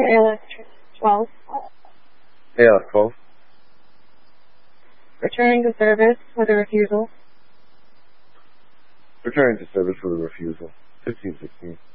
ALS 12. ALS 12. Returning to service with a refusal. Returning to service with a refusal. 1516.